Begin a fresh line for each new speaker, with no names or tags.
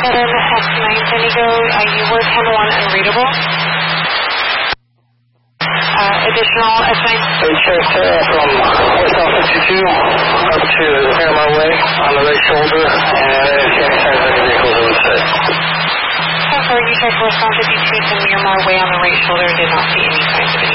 7 X9 San Diego, you were 10-1 unreadable. Additional X9.
They checked from West Alpha 52 up to the Paramount Way on the right shoulder, and I didn't see any signs of any vehicles that would say.
So far, you checked West Alpha 52 to Miramar Way on the right shoulder and did not see any signs of any